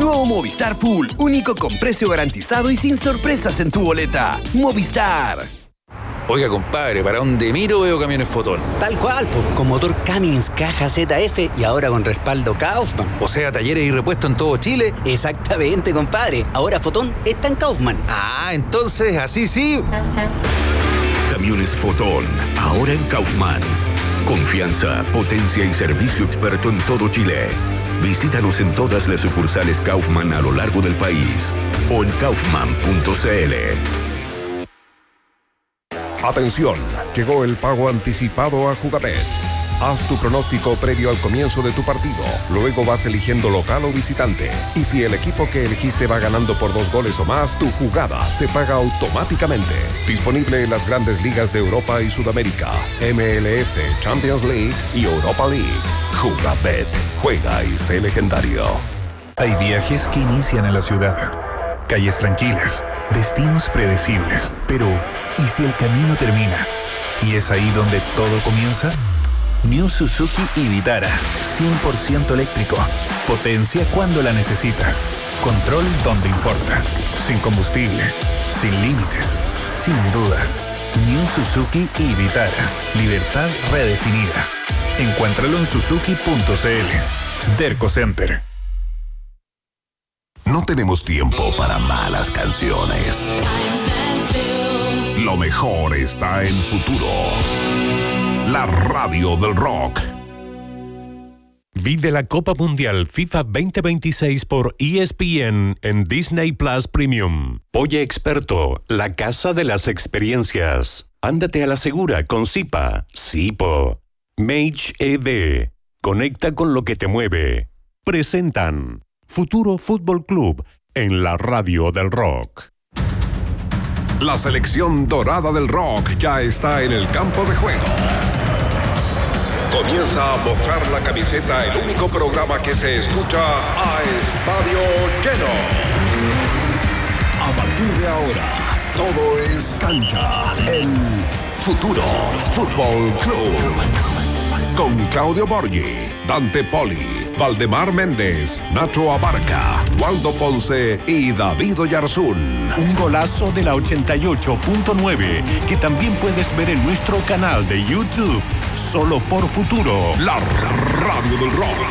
Nuevo Movistar Full, único con precio garantizado y sin sorpresas en tu boleta. Movistar. Oiga, compadre, ¿para dónde miro veo camiones Fotón? Tal cual, con motor Cummins, caja ZF y ahora con respaldo Kaufman. O sea, talleres y repuestos en todo Chile. Exactamente, compadre. Ahora Fotón está en Kaufman. Ah, entonces, así sí. Camiones Fotón, ahora en Kaufman. Confianza, potencia y servicio experto en todo Chile. Visítanos en todas las sucursales Kaufman a lo largo del país o en kaufman.cl. Atención, llegó el pago anticipado a Jugabet. Haz tu pronóstico previo al comienzo de tu partido. Luego vas eligiendo local o visitante. Y si el equipo que elegiste va ganando por 2 goles o más, tu jugada se paga automáticamente. Disponible en las grandes ligas de Europa y Sudamérica, MLS, Champions League y Europa League. Jugabet. Juega y sé legendario. Hay viajes que inician en la ciudad. Calles tranquilas, destinos predecibles. Pero, ¿y si el camino termina? ¿Y es ahí donde todo comienza? New Suzuki Vitara, 100% eléctrico. Potencia cuando la necesitas. Control donde importa. Sin combustible, sin límites, sin dudas. New Suzuki Vitara. Libertad redefinida. Encuéntralo en suzuki.cl. Derco Center. No tenemos tiempo para malas canciones. Lo mejor está en Futuro. La radio del rock. Vive la Copa Mundial FIFA 2026 por ESPN en Disney Plus Premium. Polle Experto, la casa de las experiencias. Ándate a la segura con Zipa, Zipo. Mage EV, conecta con lo que te mueve. Presentan Futuro Fútbol Club en la radio del rock. La selección dorada del rock ya está en el campo de juego. Comienza a mojar la camiseta, el único programa que se escucha a estadio lleno. A partir de ahora, todo es cancha en Futuro Fútbol Club. Con Claudio Borghi, Dante Poli, Valdemar Méndez, Nacho Abarca, Waldo Ponce y David Oyarzún. Un golazo de la 88.9 que también puedes ver en nuestro canal de YouTube. Solo por Futuro, la radio del rock.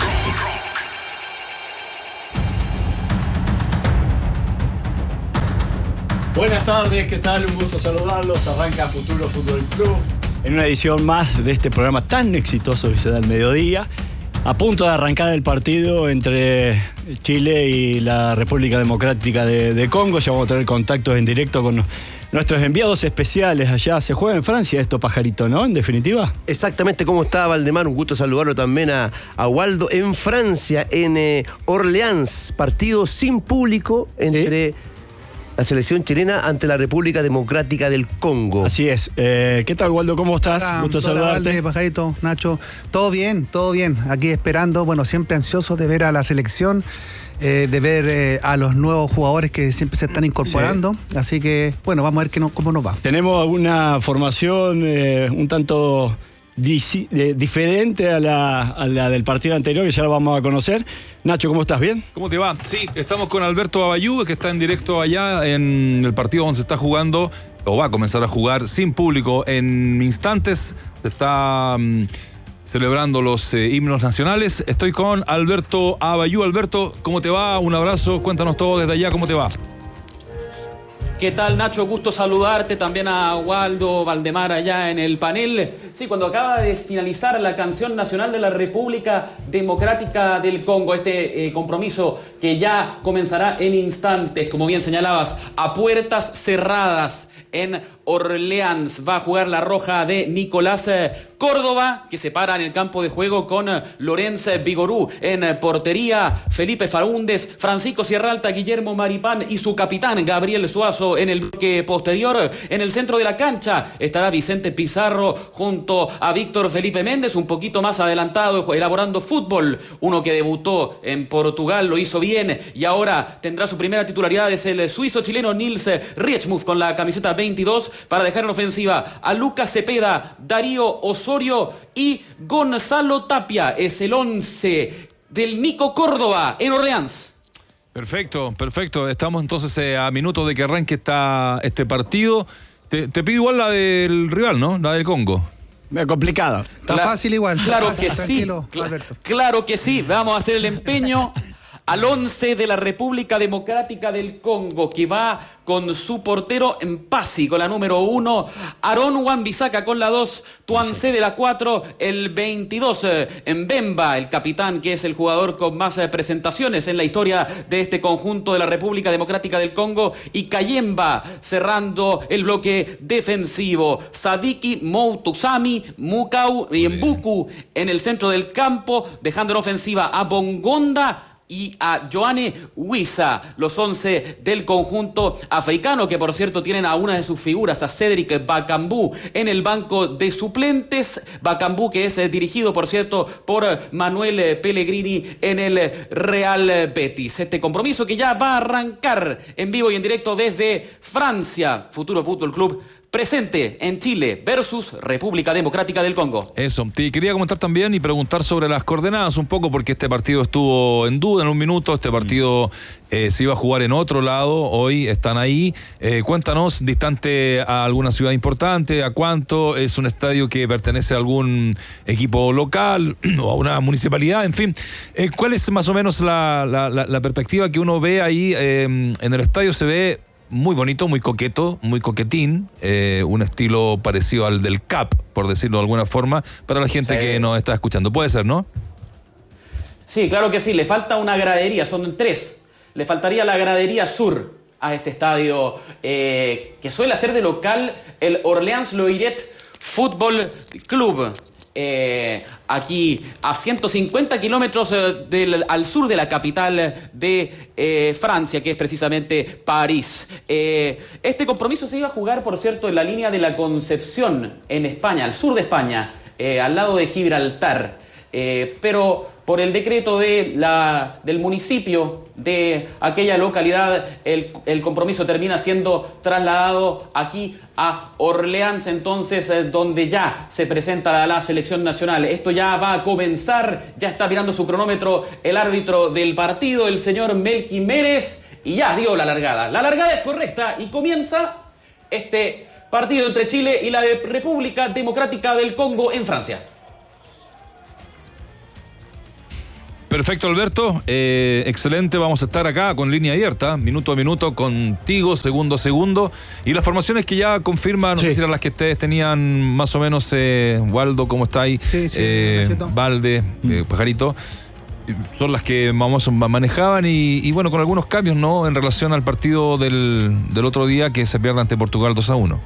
Buenas tardes, ¿qué tal? Un gusto saludarlos. Arranca Futuro Fútbol Club en una edición más de este programa tan exitoso que se da al mediodía. A punto de arrancar el partido entre Chile y la República Democrática de Congo. Ya vamos a tener contactos en directo con nuestros enviados especiales allá. Se juega en Francia esto, Pajarito, ¿no? En definitiva. Exactamente. ¿Cómo está, Valdemar? Un gusto saludarlo también a Waldo. En Francia, en Orleans, partido sin público entre... ¿Sí? La selección chilena ante la República Democrática del Congo. Así es. ¿Qué tal, Waldo? ¿Cómo estás? Hola, gusto saludarte. Valde, Pajarito, Nacho. Todo bien. Aquí esperando, siempre ansioso de ver a la selección, de ver a los nuevos jugadores que siempre se están incorporando. Sí. Así que, vamos a ver cómo nos va. Tenemos una formación un tanto diferente a la del partido anterior, que ya la vamos a conocer. Nacho, ¿cómo estás? ¿Bien? ¿Cómo te va? Sí, estamos con Alberto Abayú, que está en directo allá en el partido donde se está jugando, o va a comenzar a jugar sin público en instantes. Se está celebrando los himnos nacionales. Estoy con Alberto Abayú. Alberto, ¿cómo te va? Un abrazo, cuéntanos todo desde allá, ¿cómo te va? ¿Qué tal, Nacho? Gusto saludarte, también a Waldo, Valdemar allá en el panel. Sí, cuando acaba de finalizar la canción nacional de la República Democrática del Congo, este compromiso que ya comenzará en instantes, como bien señalabas, a puertas cerradas en Orleans. Va a jugar la roja de Nicolás Córdoba, que se para en el campo de juego con Lorenz Vigorú en portería, Felipe Faúndez, Francisco Sierra Alta, Guillermo Maripán y su capitán Gabriel Suazo en el bloque posterior. En el centro de la cancha estará Vicente Pizarro junto a Víctor Felipe Méndez, un poquito más adelantado, elaborando fútbol. Uno que debutó en Portugal, lo hizo bien y ahora tendrá su primera titularidad. Es el suizo-chileno Nils Riechmuth con la camiseta 22 para dejar en ofensiva a Lucas Cepeda, Darío Osorio y Gonzalo Tapia. Es el 11 del Nico Córdoba en Orleans. Perfecto. Estamos entonces a minutos de que arranque este partido. Te pido igual la del rival, ¿no? La del Congo. Complicado. Está fácil igual. Claro fácil, que sí. tranquilo, Alberto. Claro que sí. Vamos a hacer el empeño al 11 de la República Democrática del Congo, que va con su portero Mpasi, con la número 1, Aaron Wan-Bissaka con la 2, Tuanse de la 4, el 22, Mbemba, el capitán, que es el jugador con más presentaciones en la historia de este conjunto de la República Democrática del Congo, y Kayemba cerrando el bloque defensivo, Sadiki, Moutusami, Mukau y Mbuku en el centro del campo, dejando en ofensiva a Bongonda y a Joanne Wissa, los 11 del conjunto africano, que por cierto tienen a una de sus figuras, a Cédric Bakambu, en el banco de suplentes. Bakambu, que es dirigido, por cierto, por Manuel Pellegrini en el Real Betis. Este compromiso que ya va a arrancar en vivo y en directo desde Francia. Futuro Fútbol Club presente en Chile versus República Democrática del Congo. Eso, te quería comentar también y preguntar sobre las coordenadas un poco, porque este partido estuvo en duda en un minuto. Este partido se iba a jugar en otro lado, hoy están ahí. Cuéntanos, distante a alguna ciudad importante, ¿a cuánto? ¿Es un estadio que pertenece a algún equipo local o a una municipalidad? En fin, ¿cuál es más o menos la perspectiva que uno ve ahí? En el estadio se ve muy bonito, muy coqueto, muy coquetín, un estilo parecido al del CAP, por decirlo de alguna forma, para la gente que nos está escuchando. Puede ser, ¿no? Sí, claro que sí. Le falta una gradería, son 3. Le faltaría la gradería sur a este estadio, que suele hacer de local el Orleans Loiret Football Club. Aquí a 150 kilómetros al sur de la capital de Francia, que es precisamente París. Este compromiso se iba a jugar, por cierto, en la línea de la Concepción, en España, al sur de España, al lado de Gibraltar. Pero por el decreto del municipio de aquella localidad, el compromiso termina siendo trasladado aquí a Orleans, entonces, donde ya se presenta la selección nacional. Esto ya va a comenzar, ya está mirando su cronómetro el árbitro del partido, el señor Melqui Mérez, y ya dio la largada. La largada es correcta y comienza este partido entre Chile y la República Democrática del Congo en Francia. Perfecto, Alberto, excelente. Vamos a estar acá con línea abierta, minuto a minuto, contigo, segundo a segundo. Y las formaciones que ya confirman, no sé si eran las que ustedes tenían más o menos, Waldo, ¿cómo está ahí? Sí, Valde, Pajarito, son las que manejaban y bueno, con algunos cambios, ¿no? En relación al partido del otro día, que se pierde ante Portugal 2-1.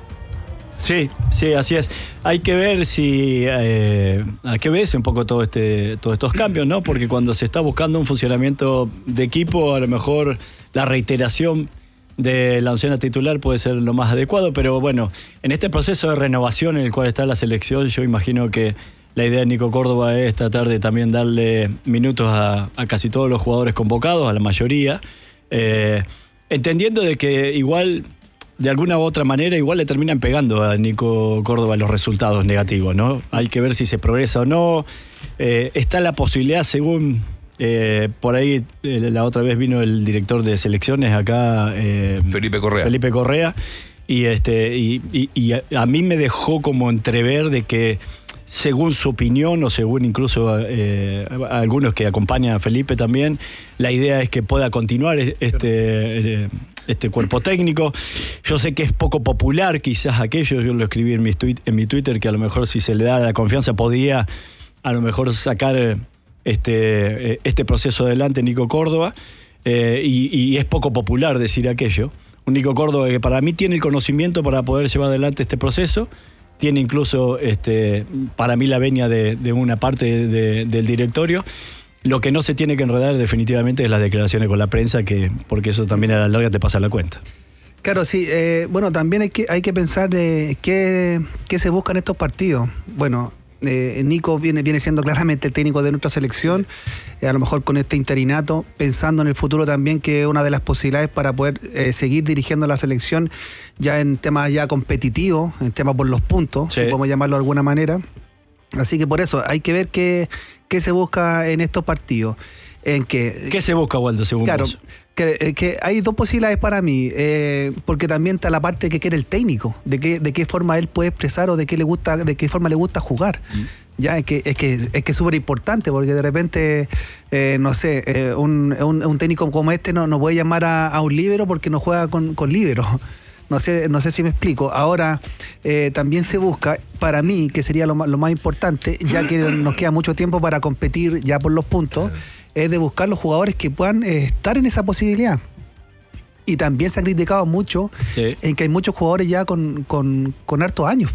Sí, así es. Hay que ver si hay que ver un poco todos estos cambios, ¿no? Porque cuando se está buscando un funcionamiento de equipo, a lo mejor la reiteración de la oncena titular puede ser lo más adecuado, pero bueno, en este proceso de renovación en el cual está la selección, yo imagino que la idea de Nico Córdoba es tratar de también darle minutos a casi todos los jugadores convocados, a la mayoría, entendiendo de que igual, de alguna u otra manera, igual le terminan pegando a Nico Córdoba los resultados negativos, ¿no? Hay que ver si se progresa o no. Está la posibilidad, según por ahí la otra vez vino el director de selecciones acá, Felipe Correa, y a mí me dejó como entrever de que, según su opinión, o según incluso algunos que acompañan a Felipe también, la idea es que pueda continuar este cuerpo técnico. Yo sé que es poco popular quizás aquello, yo lo escribí en mi Twitter, que a lo mejor si se le da la confianza podía a lo mejor sacar este proceso adelante Nico Córdoba, y es poco popular decir aquello. Un Nico Córdoba que para mí tiene el conocimiento para poder llevar adelante este proceso, tiene incluso para mí la venia de una parte del directorio. Lo que no se tiene que enredar definitivamente es las declaraciones con la prensa, porque eso también a la larga te pasa la cuenta. Claro, sí. Bueno, también hay que pensar qué se busca en estos partidos. Bueno, Nico viene siendo claramente el técnico de nuestra selección, a lo mejor con este interinato, pensando en el futuro también, que es una de las posibilidades para poder seguir dirigiendo la selección ya en temas ya competitivos, en temas por los puntos, si podemos llamarlo de alguna manera. Así que por eso hay que ver qué se busca en estos partidos. en que... ¿Qué se busca, Waldo, según Claro, vos? que hay dos posibilidades para mí, porque también está la parte que quiere el técnico, de qué forma él puede expresar o de qué forma le gusta jugar. Ya, es que es súper importante, porque de repente, no sé, un técnico como este no puede llamar a un líbero porque no juega con líbero. No sé si me explico. Ahora, también se busca, para mí, que sería lo más importante, ya que nos queda mucho tiempo para competir ya por los puntos, es de buscar los jugadores que puedan estar en esa posibilidad. Y también se ha criticado mucho en que hay muchos jugadores ya con hartos años.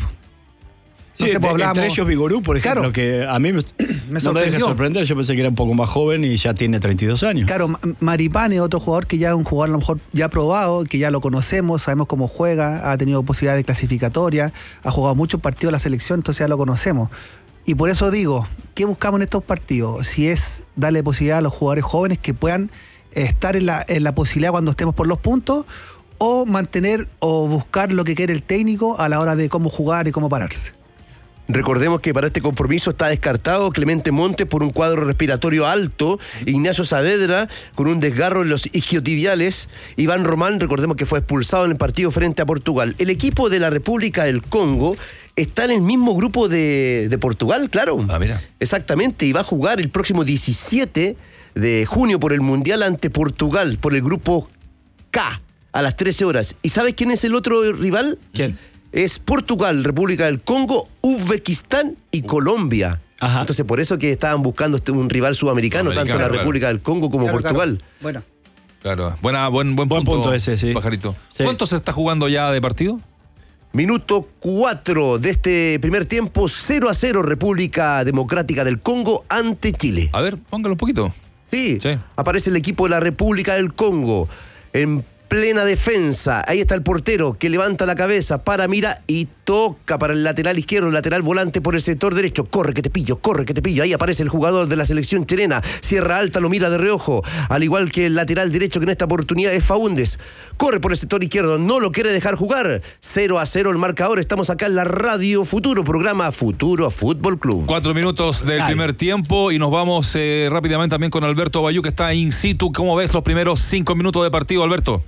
Sí, entre ellos Vigorú, por ejemplo, claro, que a mí no me deja sorprender. Yo pensé que era un poco más joven y ya tiene 32 años. Claro, Maripán es otro jugador que ya es un jugador a lo mejor ya probado, que ya lo conocemos, sabemos cómo juega, ha tenido posibilidades clasificatorias, ha jugado muchos partidos en la selección, entonces ya lo conocemos. Y por eso digo, ¿qué buscamos en estos partidos? Si es darle posibilidad a los jugadores jóvenes que puedan estar en la posibilidad cuando estemos por los puntos, o mantener o buscar lo que quiere el técnico a la hora de cómo jugar y cómo pararse. Recordemos que para este compromiso está descartado Clemente Montes por un cuadro respiratorio alto, Ignacio Saavedra con un desgarro en los isquiotibiales, Iván Román, recordemos que fue expulsado en el partido frente a Portugal. El equipo de la República del Congo está en el mismo grupo de Portugal, claro. Ah, mira. Exactamente, y va a jugar el próximo 17 de junio por el Mundial ante Portugal, por el grupo K, a las 13 horas. ¿Y sabes quién es el otro rival? ¿Quién? Es Portugal, República del Congo, Uzbekistán y Colombia. Ajá. Entonces, por eso que estaban buscando un rival sudamericano, tanto la República del Congo como Portugal. Bueno. Claro, buen punto ese, sí. Pajarito. Sí. ¿Cuánto se está jugando ya de partido? Minuto 4 de este primer tiempo, 0-0 República Democrática del Congo ante Chile. A ver, póngalo un poquito. Sí, aparece el equipo de la República del Congo en plena defensa. Ahí está el portero que levanta la cabeza, mira y toca para el lateral izquierdo, el lateral volante por el sector derecho. Corre que te pillo. Ahí aparece el jugador de la selección chilena. Cierra alta, lo mira de reojo. Al igual que el lateral derecho que en esta oportunidad es Faúndez. Corre por el sector izquierdo, no lo quiere dejar jugar. 0-0 el marcador. Estamos acá en la Radio Futuro, programa Futuro Fútbol Club. 4 minutos del primer tiempo y nos vamos rápidamente también con Alberto Bayú, que está in situ. ¿Cómo ves los primeros 5 minutos de partido, Alberto?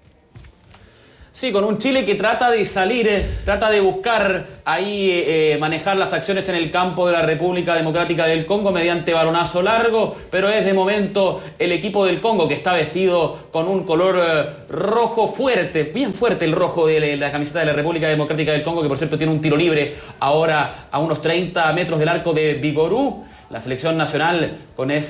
Sí, con un Chile que trata de salir, trata de buscar ahí manejar las acciones en el campo de la República Democrática del Congo mediante balonazo largo, pero es de momento el equipo del Congo que está vestido con un color rojo fuerte, bien fuerte el rojo de la camiseta de la República Democrática del Congo, que por cierto tiene un tiro libre ahora a unos 30 metros del arco de Vigorú. La selección nacional con esa